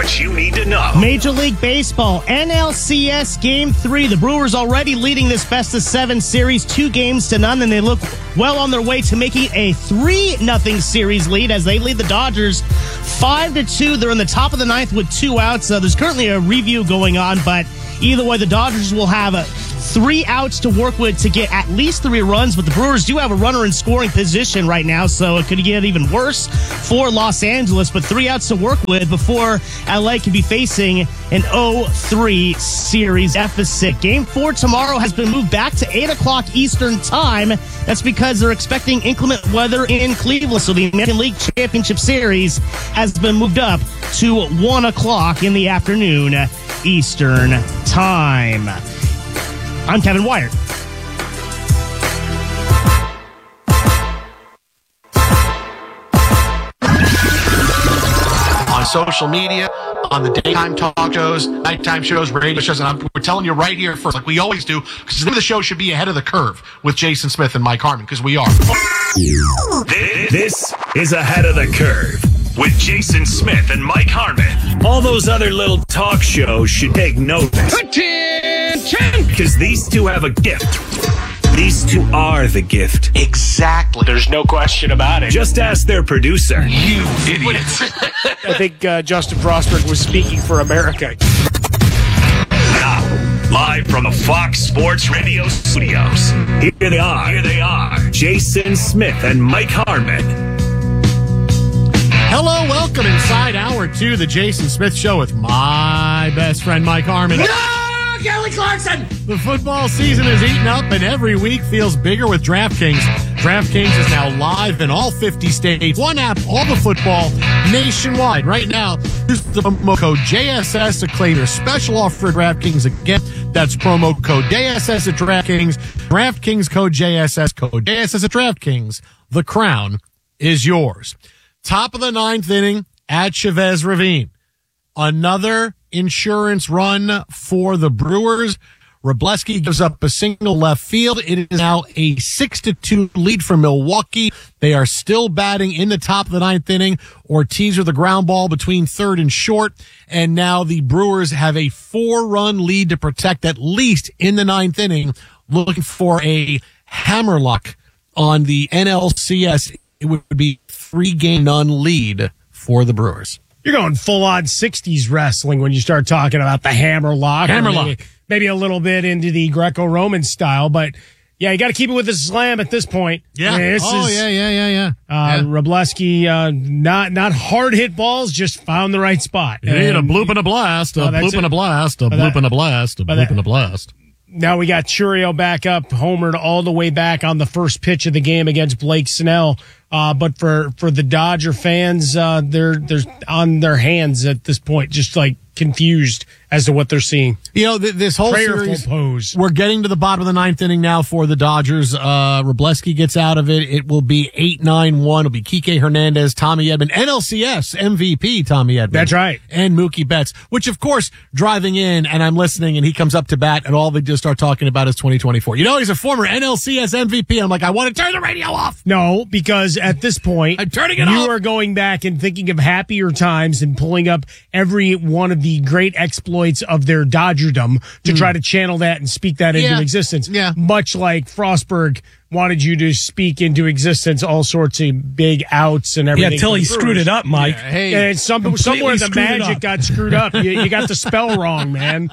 what you need to know. Major League Baseball, NLCS Game 3. The Brewers already leading this best-of-7 series 2-0, and they look well on their way to making a 3-0 series lead as they lead the Dodgers 5-2. They're in the top of the ninth with 2 outs. There's currently a review going on, but either way, the Dodgers will have 3 outs to work with to get at least 3 runs, but the Brewers do have a runner in scoring position right now, so it could get even worse for Los Angeles, but 3 outs to work with before LA could be facing an 0-3 series deficit. Game 4 tomorrow has been moved back to 8 o'clock Eastern time. That's because they're expecting inclement weather in Cleveland, so the American League Championship Series has been moved up to 1 o'clock in the afternoon Eastern time. I'm Kevin Wyatt. On social media, on the daytime talk shows, nighttime shows, radio shows, and we're telling you right here first, like we always do, because the name of the show should be Ahead of the Curve with Jason Smith and Mike Harmon, because we are. This is Ahead of the Curve with Jason Smith and Mike Harmon. All those other little talk shows should take notice. Attention! Because these two have a gift. These two are the gift. Exactly. There's no question about it. Just ask their producer. You idiots. I think Justin Frostberg was speaking for America. Now, live from the Fox Sports Radio studios. Here they are. Jason Smith and Mike Harmon. Hello, welcome inside hour 2 of the Jason Smith Show with my best friend Mike Harmon. No, Kelly Clarkson! The football season is eating up and every week feels bigger with DraftKings. DraftKings is now live in all 50 states. One app, all the football, nationwide. Right now, use the promo code JSS to claim your special offer at DraftKings. Again, that's promo code JSS at DraftKings. DraftKings code JSS, code JSS at DraftKings. The crown is yours. Top of the 9th inning at Chavez Ravine. Another insurance run for the Brewers. Wrobleski gives up a single left field. It is now a 6-2 lead for Milwaukee. They are still batting in the top of the 9th inning. Ortiz with the ground ball between third and short. And now the Brewers have a 4-run lead to protect at least in the 9th inning, looking for a hammerlock on the NLCS. It would be 3-0 lead for the Brewers. You're going full-on 60s wrestling when you start talking about the hammerlock. Maybe a little bit into the Greco-Roman style, but yeah, you got to keep it with the slam at this point. Yeah. I mean, Wrobleski, not hard hit balls, just found the right spot. A bloop and a blast, a bloop and a blast, a bloop and a blast, a bloop and a blast. Now we got Churio back up, homered all the way back on the first pitch of the game against Blake Snell. But for the Dodger fans, they're on their hands at this point, just like confused as to what they're seeing. You know, this whole series, pose. We're getting to the bottom of the 9th inning now for the Dodgers. Wrobleski gets out of it. It will be 8-9-1. It'll be Kike Hernandez, Tommy Edman, NLCS MVP Tommy Edman. That's right. And Mookie Betts, which of course, driving in and I'm listening and he comes up to bat and all they just start talking about is 2024. You know, he's a former NLCS MVP. I'm like, I want to turn the radio off. No, because at this point, I'm turning it off. You are going back and thinking of happier times and pulling up every one of the great exploits of their Dodgerdom to try to channel that and speak that into existence. Yeah. Much like Frostberg wanted you to speak into existence all sorts of big outs and everything. Yeah, until he screwed it up, Mike. Yeah, hey, and somewhere the magic got screwed up. You got the spell wrong, man.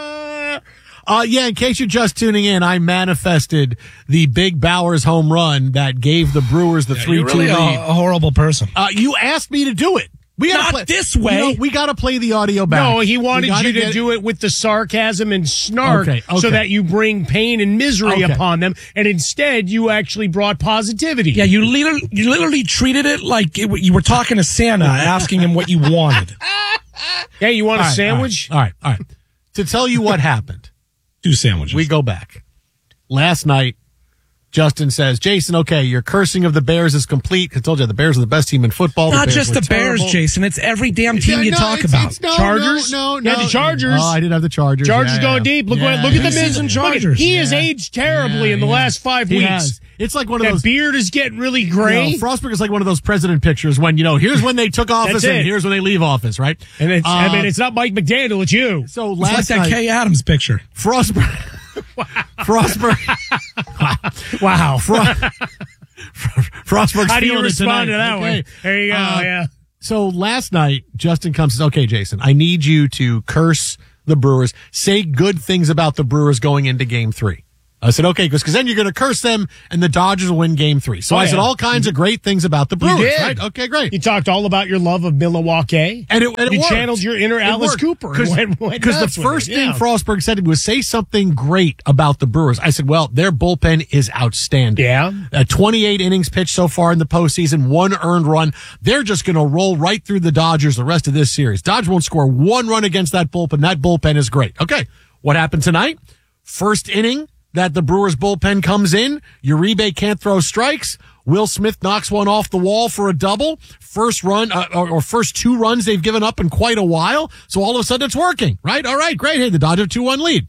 In case you're just tuning in, I manifested the Big Bowers home run that gave the Brewers the 3-2 you're really lead. a horrible person. You asked me to do it. We gotta Not play this way. You know, we got to play the audio back. No, he wanted you to do it with the sarcasm and snark so that you bring pain and misery upon them, and instead you actually brought positivity. Yeah, you literally treated it like you were talking to Santa, asking him what you wanted. Hey, you want a sandwich? All right. To tell you what happened. 2 sandwiches. We go back. Last night, Justin says, Jason, okay, your cursing of the Bears is complete. I told you the Bears are the best team in football. Not Bears just were the Bears, terrible. Jason. It's every damn team you talk about. Chargers? No. Yeah, the Chargers. Oh, I did have the Chargers. Chargers going deep. Look at the Preseason Miz and Chargers. He has aged terribly in the last 5 He weeks. has. It's like one of That those. beard is getting really gray. Frostberg is like one of those president pictures when, here's when they took office That's and it. here's when they leave office, right? And it's, it's not Mike McDaniel, it's you. So It's like last that night, Kay Adams picture. Frostberg. Frostberg. Wow. Frostberg's How do you feeling it respond tonight. to that Okay. one? There you go. Yeah. So last night, Justin comes and says, okay, Jason, I need you to curse the Brewers, say good things about the Brewers going into Game 3. I said, okay, because then you're going to curse them and the Dodgers will win Game 3. So I said all kinds of great things about the Brewers. did. Right? Okay, great. You talked all about your love of Milwaukee. And it you worked. channeled your inner It Alice worked. Cooper. Because the first thing Frostberg said was say something great about the Brewers. I said, well, their bullpen is outstanding. Yeah. 28 innings pitched so far in the postseason, 1 earned run. They're just going to roll right through the Dodgers the rest of this series. Dodgers won't score 1 run against that bullpen. That bullpen is great. Okay. What happened tonight? First inning that the Brewers bullpen comes in. Uribe can't throw strikes. Will Smith knocks one off the wall for a double. First run, or first 2 runs they've given up in quite a while. So all of a sudden it's working, right? All right, great. Hey, the Dodgers 2-1 lead.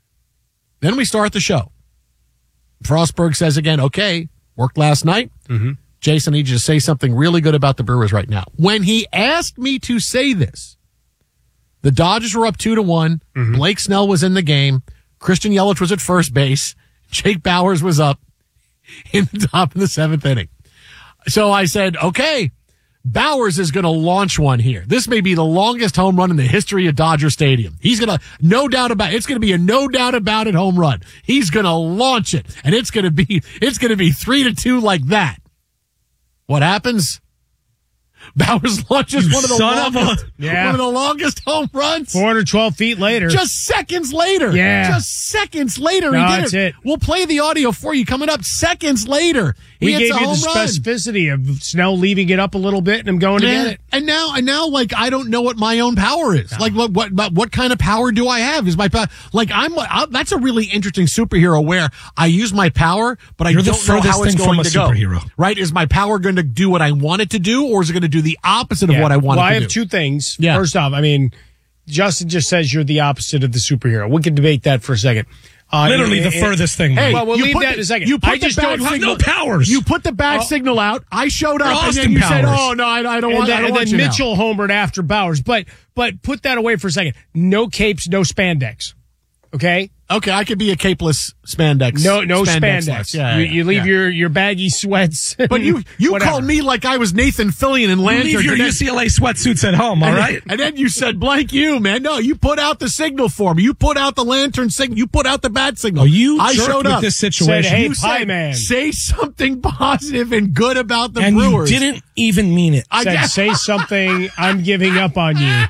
Then we start the show. Frostberg says again, okay, worked last night. Mm-hmm. Jason, I need you to say something really good about the Brewers right now. When he asked me to say this, the Dodgers were up 2-1. Mm-hmm. Blake Snell was in the game. Christian Yelich was at first base. Jake Bauers was up in the top of the 7th inning. So I said, okay, Bauers is going to launch one here. This may be the longest home run in the history of Dodger Stadium. He's going to, no doubt about it. It's going to be a no doubt about it home run. He's going to launch it, and it's going to be 3-2 like that. What happens? Bauers launches one of the longest home runs. 412 feet later. Just seconds later. Yeah. Just seconds later. No, he did that's it. We'll play the audio for you coming up seconds later. We He gave hits a you the home run. specificity of Snell leaving it up a little bit and him going to get it. And now, like, I don't know what my own power is. Like, what kind of power do I have? Is my power, like, that's a really interesting superhero where I use my power, but You're I the don't know furthest how it's thing going from a to go. superhero. Right? Is my power going to do what I want it to do, or is it going to do the opposite of what I want it to do? Well, I have 2 things. Yeah. First off, I mean, Justin just says you're the opposite of the superhero. We can debate that for a second. Literally the furthest thing. Hey, Well, we'll you leave put that in a second. You put I the just bat don't have no powers. You put the bat signal out. I showed up, and Austin then you said, Powers. "Oh no, I don't want." And I don't want then you Mitchell homered after Bowers. But put that away for a second. No capes, no spandex. Okay? now. Okay, I could be a capeless spandex. No spandex. life. Yeah, you leave your baggy sweats. But you whatever. called me like I was Nathan Fillion in You Lantern. leave your and then- UCLA sweatsuits at home, all right? And then you said, blank you, man. No, you put out the signal for me. You put out the lantern signal. You put out the bat signal. Oh, you I jerked showed with up. this situation. Said, hey, You pie said, man. say something positive and good about the And Brewers. you didn't even mean it. I Said, guess. say something. I'm giving up on you.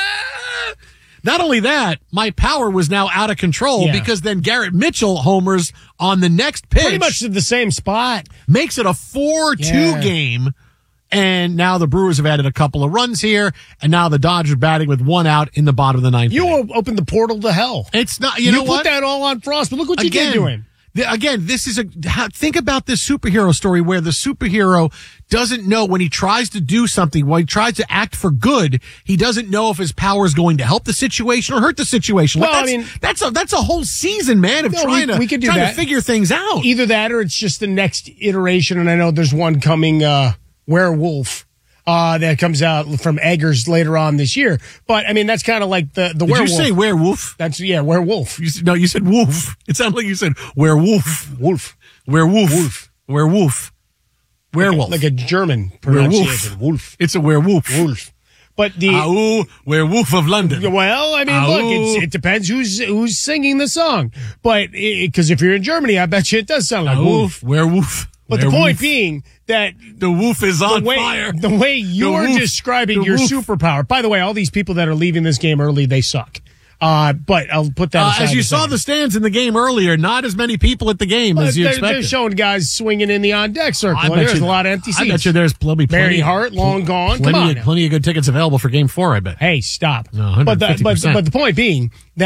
Not only that, my power was now out of control Yeah. because then Garrett Mitchell homers on the next pitch. Pretty much to the same spot. Makes it a 4-2 Yeah. game. And now the Brewers have added a couple of runs here. And now the Dodgers batting with 1 out in the bottom of the 9th. You inning. opened the portal to hell. It's not, You know put what? that all on Frost, but look what you did to him. Again, this is think about this superhero story where the superhero doesn't know when he tries to do something, when he tries to act for good, he doesn't know if his power is going to help the situation or hurt the situation. Well, That's a whole season, man, of No, trying we could do to that. figure things out. Either that or it's just the next iteration, and I know there's one coming, Werewolf, that comes out from Eggers later on this year. But, I mean, that's kind of like the Did werewolf. you say werewolf? That's, werewolf. You said wolf. It sounded like you said werewolf. Wolf. Werewolf. Wolf. Werewolf. Werewolf. Like a German pronunciation. Wolf. It's a werewolf. Wolf. But the... Au, werewolf of London. Well, I mean, look, it depends who's singing the song. But, because if you're in Germany, I bet you it does sound like wolf. Werewolf. But the point being that the wolf is on fire. The way you're describing your superpower. By the way, all these people that are leaving this game early, they suck. But I'll put that aside. As you saw the stands in the game earlier, not as many people at the game as you expected. They're showing guys swinging in the on-deck circle. There's a lot of empty seats. I bet you there's plenty. Barry Hart, long gone. Come on. Plenty of good tickets available for Game 4, I bet. Hey, stop. No, 150%. But the point being that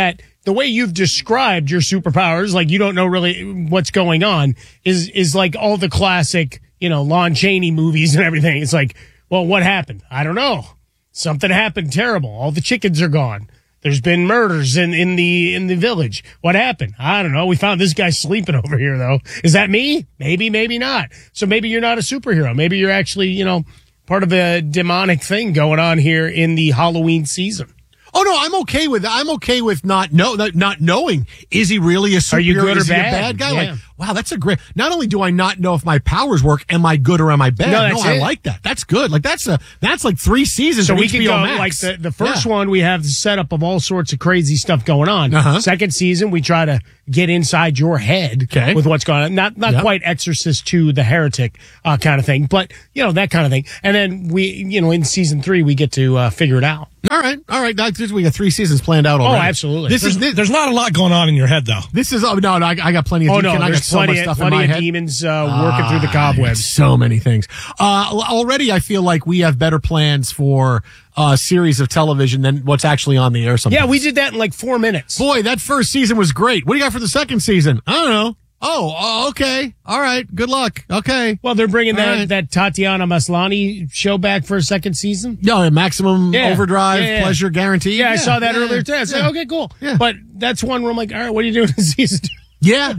the way you've described your superpowers, like you don't know really what's going on, is like all the classic, Lon Chaney movies and everything. It's like, well, what happened? I don't know. Something happened terrible. All the chickens are gone. There's been murders in the village. What happened? I don't know. We found this guy sleeping over here, though. Is that me? Maybe, maybe not. So maybe you're not a superhero. Maybe you're actually, part of a demonic thing going on here in the Halloween season. Oh no, I'm okay with not knowing. Is he really a superhero? Are you good or is he bad? A bad guy? Yeah. Like, wow, that's a great. Not only do I not know if my powers work, am I good or am I bad? No, I like that. That's good. Like that's like 3 seasons. So of we HBO can go Max. like the first one. We have the setup of all sorts of crazy stuff going on. Uh-huh. Second season, we try to get inside your head with what's going on. Not quite Exorcist to the Heretic kind of thing, but that kind of thing. And then we, in season 3, we get to figure it out. All right. We got 3 seasons planned out already. Oh, absolutely. There's not a lot going on in your head, though. This is I got plenty of. Oh no, I got there's so much stuff in my head. demons working through the cobwebs. So many things. Already, I feel like we have better plans for a series of television than what's actually on the air. Sometimes. Yeah, we did that in like 4 minutes. Boy, that first season was great. What do you got for the second season? I don't know. Oh, okay. All right. Good luck. Okay. Well, they're bringing that Tatiana Maslany show back for a second season. Yeah, Maximum Overdrive, Pleasure Guarantee. Yeah, I saw that earlier today. I said, okay, cool. Yeah. But that's one where I'm like, all right, what are you doing in season 2? Yeah.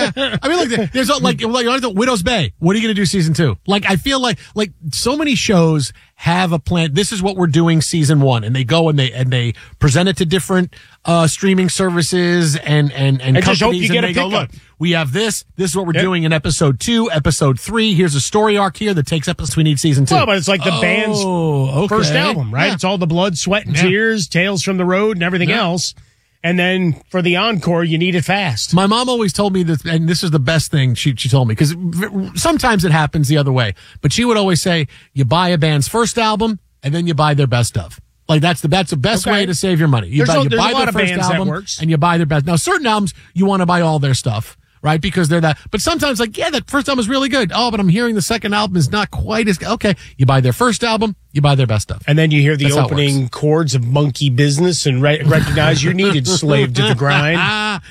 I mean, look, there's like Widow's Bay. What are you going to do season 2? Like, I feel like so many shows have a plan. This is what we're doing season 1, and they go and they present it to different streaming services and companies. Just hope you get and a they go, pickup. look, we have this. This is what we're doing in episode 2, episode 3. Here's a story arc here that takes episodes. We need season 2. Well, but it's like the band's first album, right? Yeah. It's all the blood, sweat, and tears, Tales from the Road, and everything else. And then for the encore, you need it fast. My mom always told me this, and this is the best thing she told me, because sometimes it happens the other way. But she would always say, you buy a band's first album, and then you buy their best of. Like that's the best way to save your money. You buy their first album, and you buy their best. Now, certain albums, you want to buy all their stuff, right? Because they're that. But sometimes, that first album is really good. Oh, but I'm hearing the second album is not quite as okay. You buy their first album, you buy their best stuff. And then you hear the opening chords of Monkey Business and recognize you needed Slave to the Grind. I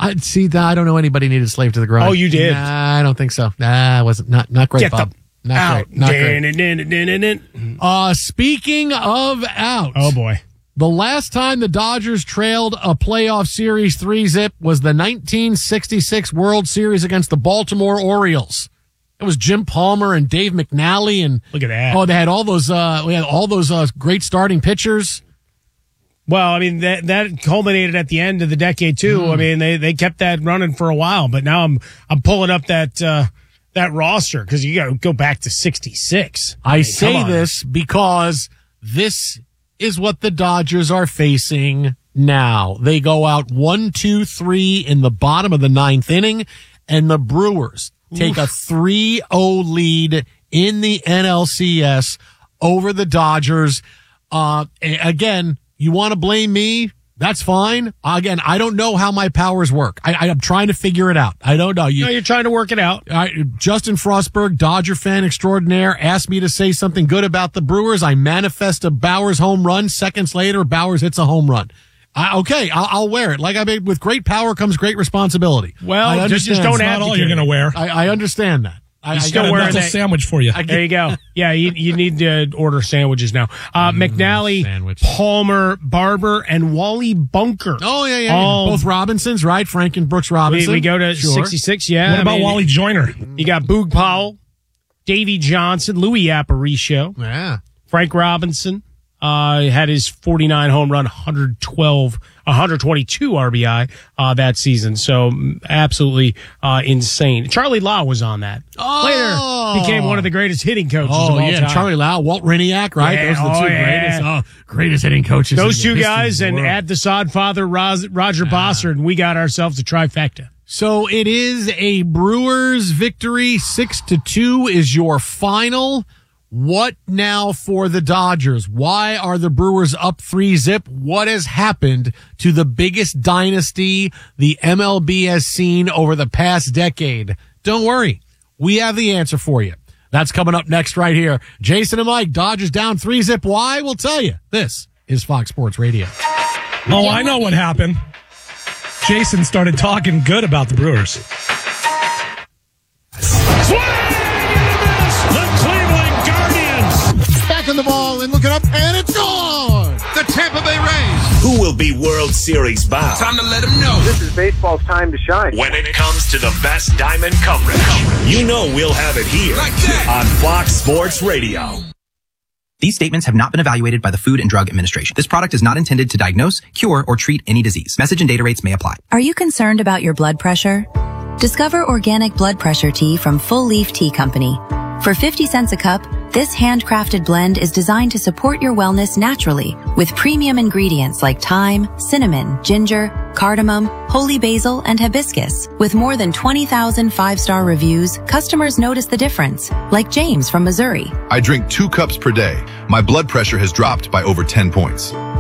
don't know anybody needed Slave to the Grind. Oh, you did? Nah, I don't think so. Nah, it wasn't not great, Bob. Not great. Speaking of out. Oh, boy. The last time the Dodgers trailed a playoff series 3-0 was the 1966 World Series against the Baltimore Orioles. It was Jim Palmer and Dave McNally, and look at that. Oh, they had all those. We had all those great starting pitchers. Well, I mean that culminated at the end of the decade too. I mean they kept that running for a while, but now I'm pulling up that roster because you got to go back to 66. I say this because this is what the Dodgers are facing now. They go out 1-2-3 in the bottom of the 9th inning, and the Brewers take a 3-0 lead in the NLCS over the Dodgers. Again, you want to blame me? That's fine. Again, I don't know how my powers work. I'm trying to figure it out. I don't know. You're trying to work it out. Justin Frostberg, Dodger fan extraordinaire, asked me to say something good about the Brewers. I manifest a Bauers home run. Seconds later, Bauers hits a home run. I'll wear it. Like, I mean, with great power comes great responsibility. Well, just don't not all you're going to wear. I understand that. I still wear a sandwich for you. There you go. Yeah, you need to order sandwiches now. McNally, Palmer, Barber, and Wally Bunker. Oh, yeah. Both Robinsons, right? Frank and Brooks Robinson. We go to 66, yeah. What about Wally Joyner? You got Boog Powell, Davey Johnson, Louis Aparicio. Yeah. Frank Robinson had his 49 home run, 122 RBI that season. So absolutely insane. Charlie Lau was on that. Later became one of the greatest hitting coaches of all time. Charlie Lau, Walt Riniak, right? Yeah, those are the two greatest hitting coaches. Those two guys, and add the sod father, Roger Bossard, and we got ourselves a trifecta. So it is a Brewers victory. 6-2 is your final. What now for the Dodgers? Why are the Brewers up 3-0? What has happened to the biggest dynasty the MLB has seen over the past decade? Don't worry. We have the answer for you. That's coming up next right here. Jason and Mike, Dodgers down 3-0. Why? We'll tell you. This is Fox Sports Radio. Oh, I know what happened. Jason started talking good about the Brewers. Swing and a miss. The Cleveland Guardians. Back on the ball and looking up, and it's gone. The Tampa Bay Rays. Who will be World Series bound? Time to let them know. This is baseball's time to shine. When it comes to the best diamond coverage, you know we'll have it here Like that. on Fox Sports Radio. These statements have not been evaluated by the Food and Drug Administration. This product is not intended to diagnose, cure, or treat any disease. Message and data rates may apply. Are you concerned about your blood pressure? Discover organic blood pressure tea from Full Leaf Tea Company. For 50 cents a cup, this handcrafted blend is designed to support your wellness naturally with premium ingredients like thyme, cinnamon, ginger, cardamom, holy basil, and hibiscus. With more than 20,000 five-star reviews, customers notice the difference, like James from Missouri. I drink 2 cups per day. My blood pressure has dropped by over 10 points.